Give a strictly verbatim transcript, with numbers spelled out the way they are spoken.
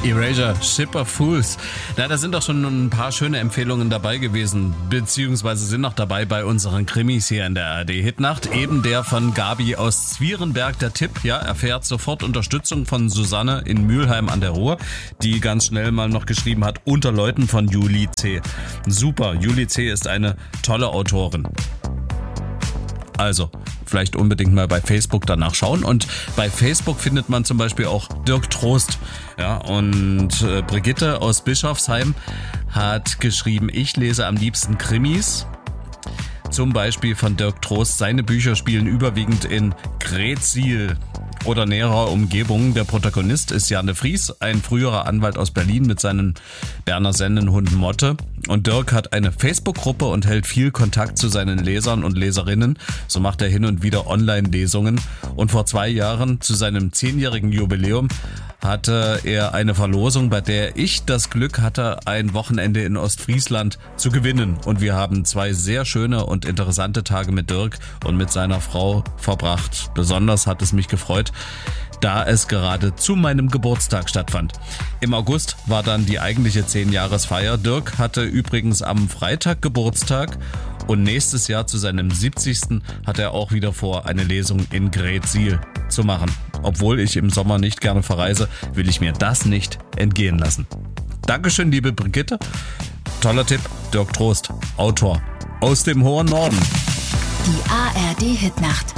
Erasure, Ship of Fools. Na, da sind doch schon ein paar schöne Empfehlungen dabei gewesen, beziehungsweise sind noch dabei bei unseren Krimis hier in der A R D Hitnacht. Eben der von Gabi aus Zwierenberg, der Tipp, ja, erfährt sofort Unterstützung von Susanne in Mülheim an der Ruhr, die ganz schnell mal noch geschrieben hat, unter Leuten von Juli C. Super, Juli C. ist eine tolle Autorin. Also, vielleicht unbedingt mal bei Facebook danach schauen. Und bei Facebook findet man zum Beispiel auch Dirk Trost. Ja, und äh, Brigitte aus Bischofsheim hat geschrieben, ich lese am liebsten Krimis. Zum Beispiel von Dirk Trost. Seine Bücher spielen überwiegend in Greetsiel oder näherer Umgebung. Der Protagonist ist Jan de Vries, ein früherer Anwalt aus Berlin mit seinem Berner Sennenhund Motte. Und Dirk hat eine Facebook-Gruppe und hält viel Kontakt zu seinen Lesern und Leserinnen. So macht er hin und wieder Online-Lesungen. Und vor zwei Jahren, zu seinem zehnjährigen Jubiläum, hatte er eine Verlosung, bei der ich das Glück hatte, ein Wochenende in Ostfriesland zu gewinnen. Und wir haben zwei sehr schöne und interessante Tage mit Dirk und mit seiner Frau verbracht. Besonders hat es mich gefreut, da es gerade zu meinem Geburtstag stattfand. Im August war dann die eigentliche zehn-Jahres-Feier. Dirk hatte übrigens am Freitag Geburtstag und nächstes Jahr zu seinem siebzigsten hat er auch wieder vor, eine Lesung in Greetsiel zu machen. Obwohl ich im Sommer nicht gerne verreise, will ich mir das nicht entgehen lassen. Dankeschön, liebe Brigitte. Toller Tipp, Dirk Trost, Autor aus dem hohen Norden. Die A R D Hitnacht.